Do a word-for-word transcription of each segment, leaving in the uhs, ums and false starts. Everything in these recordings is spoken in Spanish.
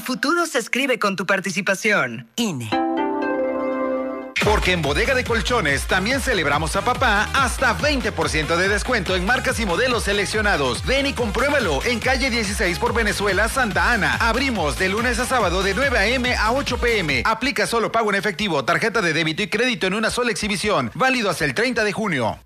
futuro se escribe con tu participación. I N E. Porque en Bodega de Colchones también celebramos a papá hasta veinte por ciento de descuento en marcas y modelos seleccionados. Ven y compruébalo en calle dieciséis por Venezuela, Santa Ana. Abrimos de lunes a sábado de nueve a eme a ocho pe eme. Aplica solo pago en efectivo, tarjeta de débito y crédito en una sola exhibición. Válido hasta el treinta de junio.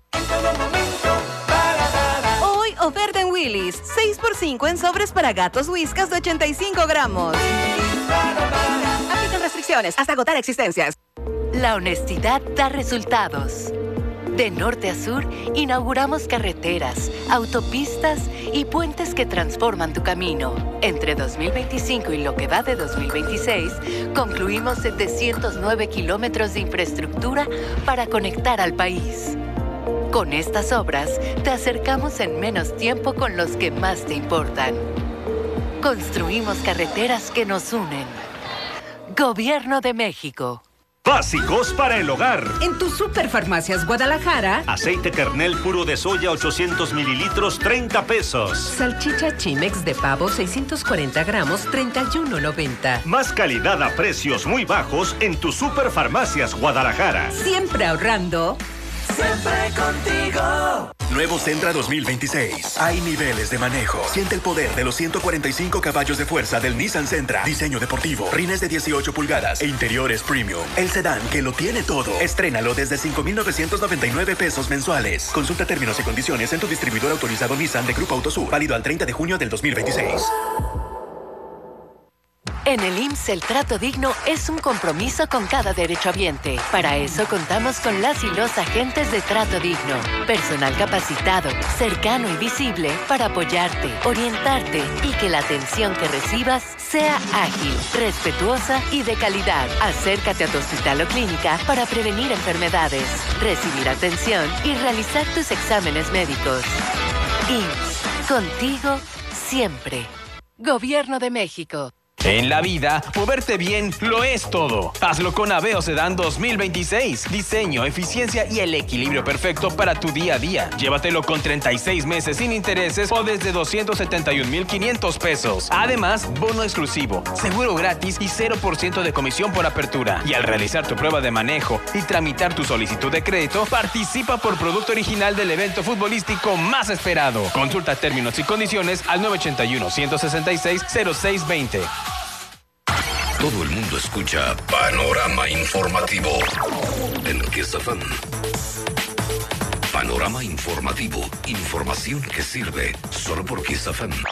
Hoy oferta en Willy's. seis por cinco en sobres para gatos Whiskas de ochenta y cinco gramos. Aplican restricciones hasta agotar existencias. La honestidad da resultados. De norte a sur, inauguramos carreteras, autopistas y puentes que transforman tu camino. Entre dos mil veinticinco y lo que va de dos mil veintiséis, concluimos setecientos nueve kilómetros de infraestructura para conectar al país. Con estas obras, te acercamos en menos tiempo con los que más te importan. Construimos carreteras que nos unen. Gobierno de México. Básicos para el hogar. En tu Superfarmacias Guadalajara. Aceite kernel puro de soya ochocientos mililitros, treinta pesos. Salchicha Chimex de pavo seiscientos cuarenta gramos, treinta y uno noventa. Más calidad a precios muy bajos en tu Superfarmacias Guadalajara. Siempre ahorrando. Siempre contigo. Nuevo Sentra dos mil veintiséis. Hay niveles de manejo. Siente el poder de los ciento cuarenta y cinco caballos de fuerza del Nissan Sentra. Diseño deportivo, rines de dieciocho pulgadas e interiores premium. El sedán que lo tiene todo. Estrénalo desde cinco mil novecientos noventa y nueve pesos mensuales. Consulta términos y condiciones en tu distribuidor autorizado Nissan de Grupo Autosur. Válido al treinta de junio del dos mil veintiséis. En el I M S S el trato digno es un compromiso con cada derechohabiente. Para eso contamos con las y los agentes de Trato Digno. Personal capacitado, cercano y visible para apoyarte, orientarte y que la atención que recibas sea ágil, respetuosa y de calidad. Acércate a tu hospital o clínica para prevenir enfermedades, recibir atención y realizar tus exámenes médicos. I M S S, contigo siempre. Gobierno de México. En la vida, moverte bien lo es todo. Hazlo con Aveo Sedan dos mil veintiséis. Diseño, eficiencia y el equilibrio perfecto para tu día a día. Llévatelo con treinta y seis meses sin intereses o desde doscientos setenta y un mil quinientos pesos. Además, bono exclusivo, seguro gratis y cero por ciento de comisión por apertura. Y al realizar tu prueba de manejo y tramitar tu solicitud de crédito, participa por producto original del evento futbolístico más esperado. Consulta términos y condiciones al nueve ocho uno, uno seis seis, cero seis dos cero. Todo el mundo escucha Panorama Informativo en Kiss F M. Panorama Informativo. Información que sirve solo por Kiss F M.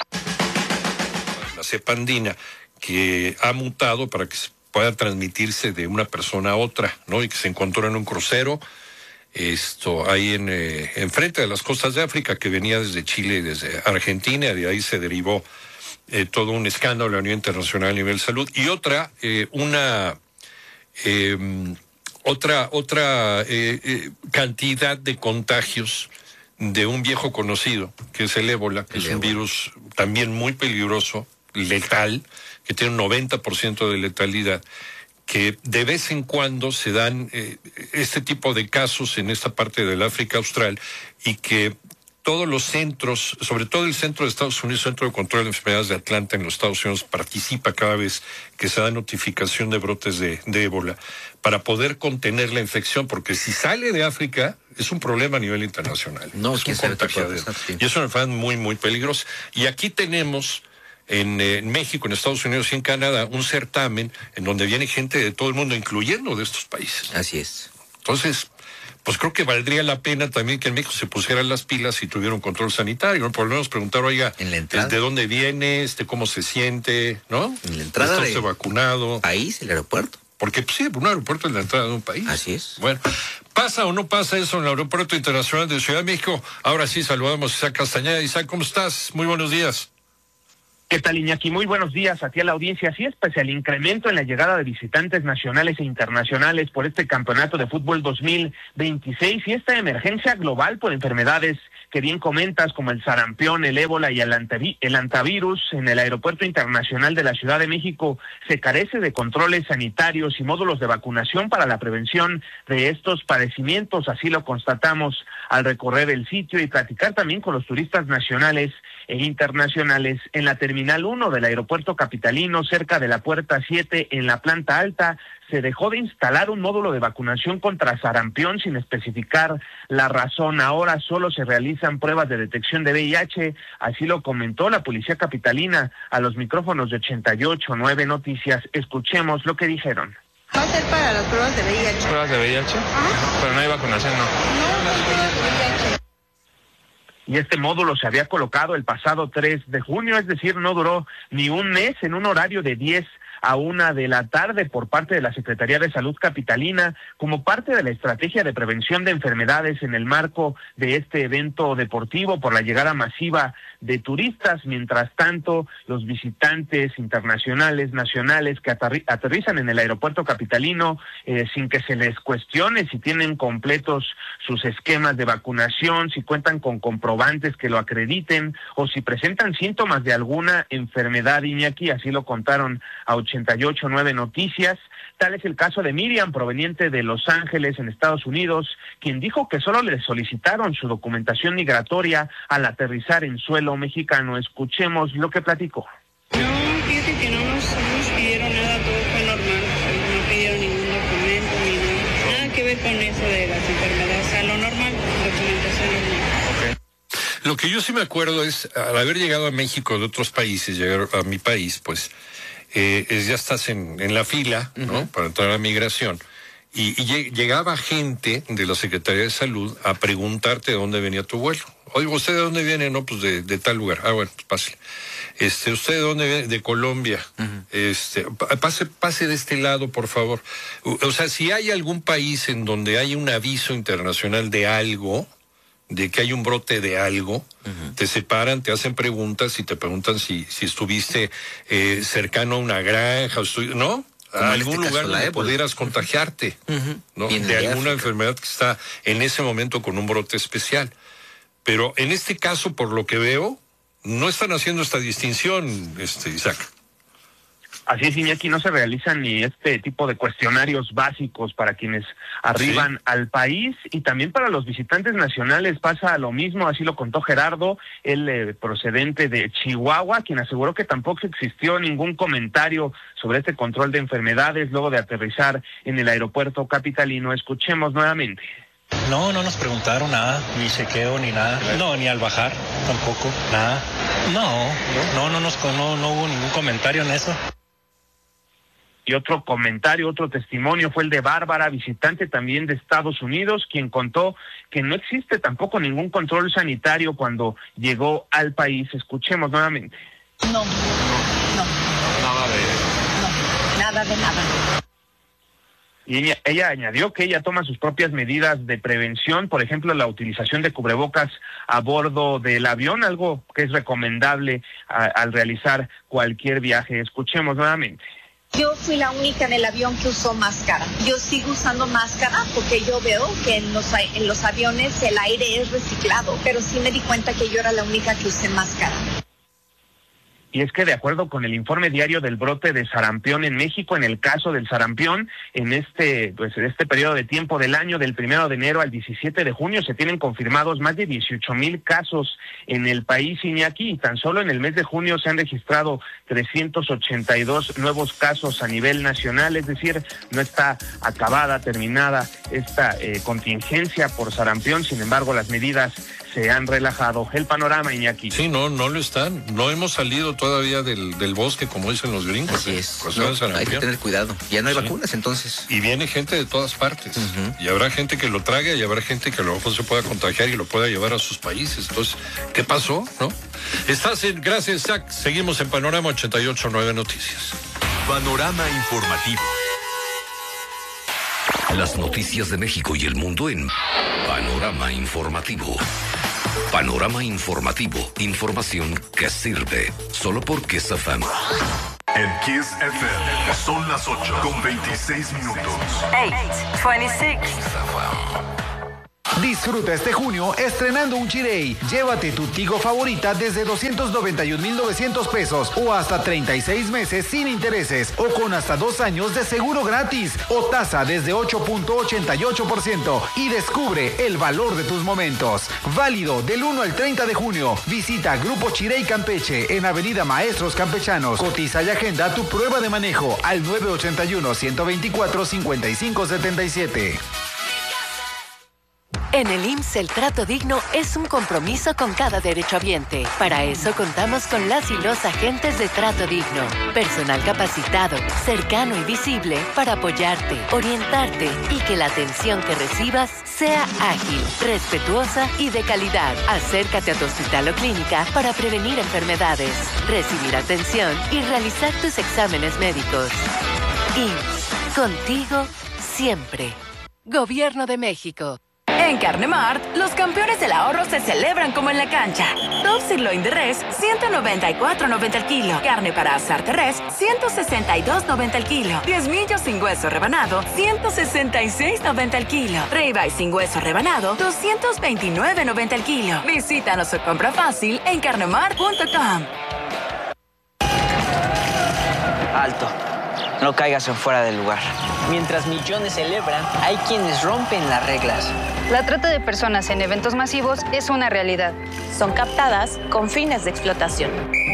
La cepa andina que ha mutado para que pueda transmitirse de una persona a otra, ¿no? Y que se encontró en un crucero, esto ahí en eh, enfrente de las costas de África, que venía desde Chile y desde Argentina, de ahí se derivó Eh, todo un escándalo a nivel internacional a nivel salud. Y otra, eh, una eh, otra, otra eh, eh, cantidad de contagios de un viejo conocido, que es el ébola, que el es ébola. Un virus también muy peligroso, letal, que tiene un noventa por ciento de letalidad, que de vez en cuando se dan eh, este tipo de casos en esta parte del África Austral, y que todos los centros, sobre todo el centro de Estados Unidos, Centro de Control de Enfermedades de Atlanta en los Estados Unidos, participa cada vez que se da notificación de brotes de, de ébola para poder contener la infección, porque si sale de África es un problema a nivel internacional. No, es un contagiadero. Y es una enfermedad muy, muy peligrosa. Y aquí tenemos en, eh, en México, en Estados Unidos y en Canadá un certamen en donde viene gente de todo el mundo, incluyendo de estos países. Así es. Entonces, pues creo que valdría la pena también que en México se pusieran las pilas y tuviera un control sanitario, ¿no? Por lo menos preguntar, oiga, ¿de dónde viene? Este, ¿cómo se siente? ¿No? En la entrada ¿Está usted vacunado? País, el aeropuerto. Porque pues, sí, un aeropuerto es la entrada de un país. Así es. Bueno, ¿pasa o no pasa eso en el Aeropuerto Internacional de Ciudad de México? Ahora sí, saludamos a Isaac Castañeda. Isaac, ¿cómo estás? Muy buenos días. ¿Qué tal, Iñaki? Muy buenos días a ti a la audiencia. Así es, pese al incremento en la llegada de visitantes nacionales e internacionales por este campeonato de fútbol dos mil veintiséis y esta emergencia global por enfermedades que bien comentas, como el sarampión, el ébola y el, antavi- el antivirus, en el Aeropuerto Internacional de la Ciudad de México se carece de controles sanitarios y módulos de vacunación para la prevención de estos padecimientos. Así lo constatamos al recorrer el sitio y platicar también con los turistas nacionales e internacionales. En la Terminal uno del Aeropuerto Capitalino, cerca de la Puerta siete, en la planta alta, se dejó de instalar un módulo de vacunación contra sarampión sin especificar la razón. Ahora solo se realizan pruebas de detección de V I H, así lo comentó la Policía Capitalina a los micrófonos de ochenta y ocho punto nueve Noticias. Escuchemos lo que dijeron. Va a ser para las pruebas de V I H. ¿Pruebas de V I H? ¿Ah? Pero no hay vacunación, ¿no? No, no hay pruebas de V I H. Y este módulo se había colocado el pasado tres de junio, es decir, no duró ni un mes, en un horario de diez a una de la tarde por parte de la Secretaría de Salud Capitalina, como parte de la estrategia de prevención de enfermedades en el marco de este evento deportivo por la llegada masiva de turistas. Mientras tanto, los visitantes internacionales, nacionales que aterri- aterrizan en el aeropuerto capitalino eh, sin que se les cuestione si tienen completos sus esquemas de vacunación, si cuentan con comprobantes que lo acrediten o si presentan síntomas de alguna enfermedad, Iñaki, así lo contaron a ochenta y ocho punto nueve Noticias. Tal es el caso de Miriam, proveniente de Los Ángeles, en Estados Unidos, quien dijo que solo le solicitaron su documentación migratoria al aterrizar en suelo mexicano. Escuchemos lo que platicó. No, fíjate que no nos, no nos pidieron nada, todo fue normal, no pidieron ningún documento ni nada, nada que ver con eso de las enfermedades, o sea, lo normal, documentación normal. Okay. Lo que yo sí me acuerdo es, al haber llegado a México de otros países, llegar a mi país, pues, eh, es, ya estás en, en la fila, ¿no? Uh-huh. Para entrar a migración. Y, y llegaba gente de la Secretaría de Salud a preguntarte de dónde venía tu vuelo. Oye, ¿usted de dónde viene? No, pues de, de tal lugar. Ah, bueno, pues pásale. Este, ¿usted de dónde viene? De Colombia. Uh-huh. Este, pase, pase de este lado, por favor. O sea, si hay algún país en donde hay un aviso internacional de algo, de que hay un brote de algo, uh-huh, te separan, te hacen preguntas y te preguntan si, si estuviste eh, cercano a una granja, ¿no? A algún este lugar donde pudieras contagiarte, uh-huh, ¿no? De alguna enfermedad que está en ese momento con un brote especial. Pero en este caso, por lo que veo, no están haciendo esta distinción, este, Isaac. Así es, Iñaki, no se realizan ni este tipo de cuestionarios básicos para quienes arriban ¿sí? al país, y también para los visitantes nacionales pasa lo mismo, así lo contó Gerardo, el eh, procedente de Chihuahua, quien aseguró que tampoco existió ningún comentario sobre este control de enfermedades luego de aterrizar en el aeropuerto capitalino. Escuchemos nuevamente. No, no nos preguntaron nada, ni chequeo, ni nada. No, ni al bajar, tampoco, nada. No, no, no, nos, no, no hubo ningún comentario en eso. Y otro comentario, otro testimonio fue el de Bárbara, visitante también de Estados Unidos, quien contó que no existe tampoco ningún control sanitario cuando llegó al país. Escuchemos nuevamente. No, no. Nada de... No, nada de nada. Y ella, ella añadió que ella toma sus propias medidas de prevención, por ejemplo, la utilización de cubrebocas a bordo del avión, algo que es recomendable a, al realizar cualquier viaje. Escuchemos nuevamente. Yo fui la única en el avión que usó máscara. Yo sigo usando máscara porque yo veo que en los, en los aviones el aire es reciclado, pero sí me di cuenta que yo era la única que usé máscara. Y es que de acuerdo con el informe diario del brote de sarampión en México, en el caso del sarampión, en este, pues, en este periodo de tiempo del año, del primero de enero al diecisiete de junio, se tienen confirmados más de dieciocho mil casos en el país, Iñaki, y tan solo en el mes de junio se han registrado trescientos ochenta y dos nuevos casos a nivel nacional, es decir, no está acabada, terminada esta eh, contingencia por sarampión. Sin embargo, las medidas se han relajado. El panorama, Iñaki. Sí, no, no lo están. No hemos salido todavía del, del bosque, como dicen los gringos. Así es. No, hay que tener cuidado. Ya no hay sí. vacunas, entonces. Y viene gente de todas partes. Uh-huh. Y habrá gente que lo trague y habrá gente que a lo mejor se pueda contagiar y lo pueda llevar a sus países. Entonces, ¿qué pasó? ¿No? Estás en... Gracias, Zach. Seguimos en Panorama ochenta y ocho punto nueve Noticias. Panorama informativo. Las noticias de México y el mundo en Panorama Informativo. Panorama Informativo. Información que sirve. Solo por Kiss F M. En Kiss F M son las ocho con veintiséis minutos. eight twenty-six. Disfruta este junio estrenando un Chirey. Llévate tu Tigo favorita desde doscientos noventa y un mil novecientos pesos o hasta treinta y seis meses sin intereses o con hasta dos años de seguro gratis o tasa desde ocho punto ochenta y ocho por ciento y descubre el valor de tus momentos. Válido del uno al treinta de junio. Visita Grupo Chirey Campeche en Avenida Maestros Campechanos. Cotiza y agenda tu prueba de manejo al nueve ochenta y uno, ciento veinticuatro, cincuenta y cinco setenta y siete. En el I M S S el trato digno es un compromiso con cada derechohabiente. Para eso contamos con las y los agentes de Trato Digno. Personal capacitado, cercano y visible para apoyarte, orientarte y que la atención que recibas sea ágil, respetuosa y de calidad. Acércate a tu hospital o clínica para prevenir enfermedades, recibir atención y realizar tus exámenes médicos. I M S S, contigo siempre. Gobierno de México. En Carne Mart, los campeones del ahorro se celebran como en la cancha. Top sirloin de res, ciento noventa y cuatro noventa el kilo. Carne para asar de res, ciento sesenta y dos noventa el kilo. diez millos sin hueso rebanado, ciento sesenta y seis noventa el kilo. Ribeye sin hueso rebanado, doscientos veintinueve noventa el kilo. Visítanos o compra fácil en carnemart punto com. Alto. No caigas en fuera del lugar. Mientras millones celebran, hay quienes rompen las reglas. La trata de personas en eventos masivos es una realidad. Son captadas con fines de explotación.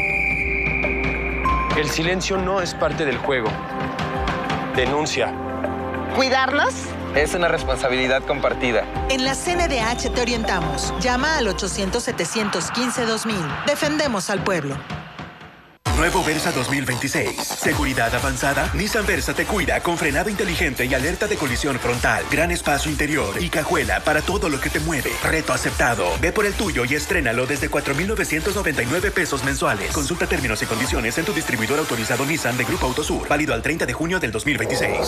El silencio no es parte del juego. Denuncia. ¿Cuidarnos? Es una responsabilidad compartida. En la C N D H te orientamos. Llama al ochocientos, setecientos quince, dos mil. Defendemos al pueblo. Nuevo Versa dos mil veintiséis. Seguridad avanzada. Nissan Versa te cuida con frenado inteligente y alerta de colisión frontal. Gran espacio interior y cajuela para todo lo que te mueve. Reto aceptado. Ve por el tuyo y estrénalo desde cuatro mil novecientos noventa y nueve pesos mensuales. Consulta términos y condiciones en tu distribuidor autorizado Nissan de Grupo Autosur. Válido al treinta de junio del dos mil veintiséis.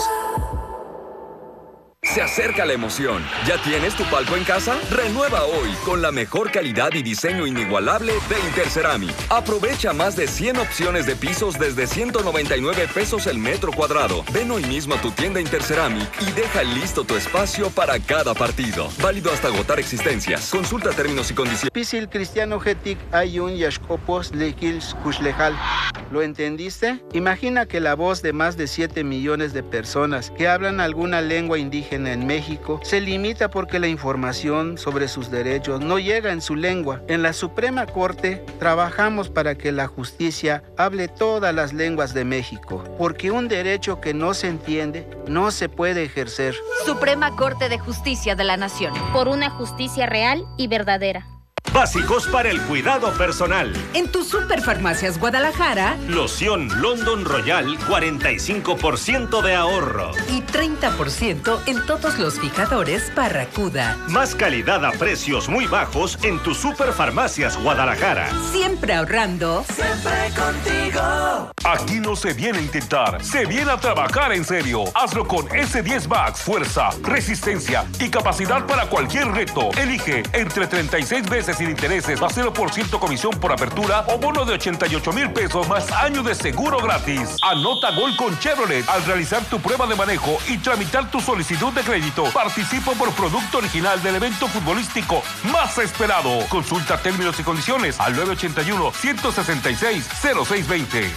Se acerca la emoción. ¿Ya tienes tu palco en casa? Renueva hoy con la mejor calidad y diseño inigualable de Interceramic. Aprovecha más de cien opciones de pisos desde ciento noventa y nueve pesos el metro cuadrado. Ven hoy mismo a tu tienda Interceramic y deja listo tu espacio para cada partido. Válido hasta agotar existencias. Consulta términos y condiciones. Pisil cristiano getik ayun yashkopos lekils kushlejal. ¿Lo entendiste? Imagina que la voz de más de siete millones de personas que hablan alguna lengua indígena en México se limita porque la información sobre sus derechos no llega en su lengua. En la Suprema Corte trabajamos para que la justicia hable todas las lenguas de México, porque un derecho que no se entiende no se puede ejercer. Suprema Corte de Justicia de la Nación. Por una justicia real y verdadera. Básicos para el cuidado personal. En tu Superfarmacias Guadalajara, loción London Royal, cuarenta y cinco por ciento de ahorro. Y treinta por ciento en todos los fijadores Barracuda. Más calidad a precios muy bajos en tu Superfarmacias Guadalajara. Siempre ahorrando. Siempre contigo. Aquí no se viene a intentar, se viene a trabajar en serio. Hazlo con ese diez Max. Fuerza, resistencia y capacidad para cualquier reto. Elige entre treinta y seis meses sin intereses, a cero por ciento comisión por apertura o bono de ochenta y ocho mil pesos más año de seguro gratis. Anota gol con Chevrolet al realizar tu prueba de manejo y tramitar tu solicitud de crédito. Participa por producto original del evento futbolístico más esperado. Consulta términos y condiciones al nueve ochenta y uno, ciento sesenta y seis, cero seis veinte.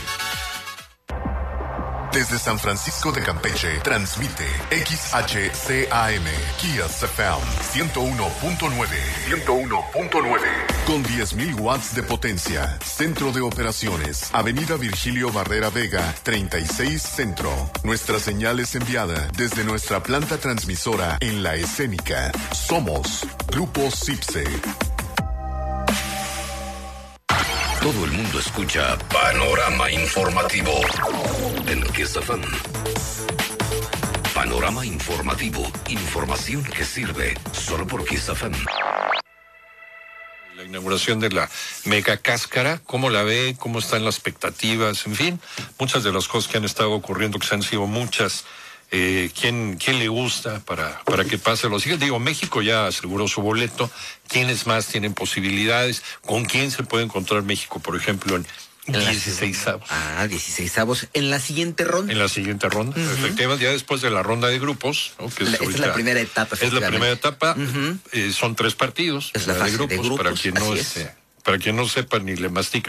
Desde San Francisco de Campeche, transmite X H C A M, Kia S F M, ciento uno punto nueve. ciento uno punto nueve. Con diez mil watts de potencia. Centro de operaciones. Avenida Virgilio Barrera Vega, treinta y seis Centro. Nuestra señal es enviada desde nuestra planta transmisora en La Escénica. Somos Grupo Cipse. Todo el mundo escucha Panorama Informativo en Kiss F M. Panorama Informativo, información que sirve solo por Kiss F M. La inauguración de la mega cáscara, ¿cómo la ve? ¿Cómo están las expectativas? En fin, muchas de las cosas que han estado ocurriendo, que se han sido muchas. Eh, ¿quién, ¿Quién le gusta para, para que pase los días? Digo, México ya aseguró su boleto. ¿Quiénes más tienen posibilidades? ¿Con quién se puede encontrar México, por ejemplo, en, dieciseisavos. Ah, dieciseisavos. En la siguiente ronda. En la siguiente ronda, uh-huh. efectivamente, ya después de la ronda de grupos, ¿no? Que es, la, es la primera etapa. Es la primera etapa, uh-huh. eh, son tres partidos. Es la fase de grupos, de grupos, para quien no, este, para quien no sepa ni le mastique